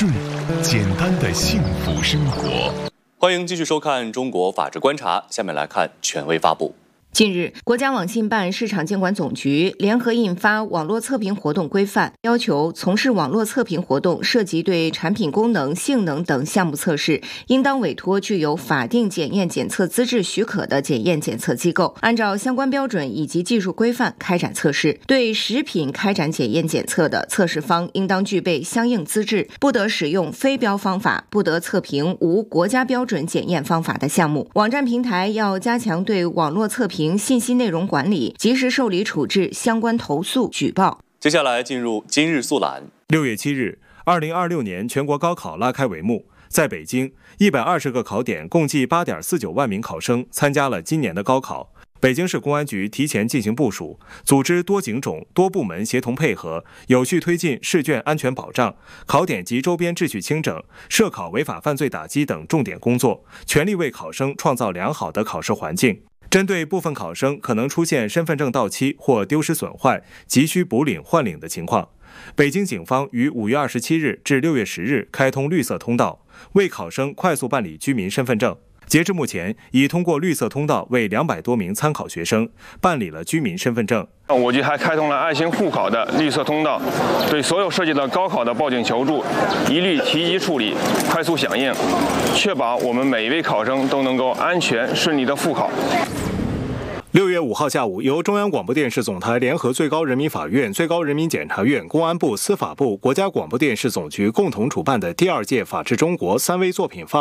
顺，简单的幸福生活。 欢迎继续收看《中国法治观察》，下面来看权威发布。 近日，国家网信办市场监管总局联合印发《网络测评活动规范》，要求从事网络测评活动涉及对产品功能、性能等项目测试，应当委托具有法定检验检测资质许可的检验检测机构，按照相关标准以及技术规范开展测试。对食品开展检验检测的，测试方应当具备相应资质，不得使用非标方法，不得测评无国家标准检验方法的项目。网站平台要加强对网络测评信息内容管理，及时受理处置相关投诉举报。 接下来进入今日速览。 6月7日，2026年全国高考拉开帷幕。在北京，120个考点，共计8.49万名考生参加了今年的高考。北京市公安局提前进行部署，组织多警种、多部门协同配合，有序推进试卷安全保障、考点及周边秩序清整、涉考违法犯罪打击等重点工作，全力为考生创造良好的考试环境。针对部分考生可能出现身份证到期或丢失损坏、急需补领换领的情况，北京警方于5月27日至6月10日开通绿色通道，为考生快速办理居民身份证。截至目前，已通过绿色通道为200多名参考学生办理了居民身份证。 我局还开通了爱心护考的绿色通道，对所有涉及到高考的报警求助，一律提及处理，快速响应，确保我们每一位考生都能够安全顺利的复考。 6月5号下午，由中央广播电视总台联合最高人民法院、最高人民检察院、公安部、司法部、国家广播电视总局共同主办的第2届法治中国3微作品发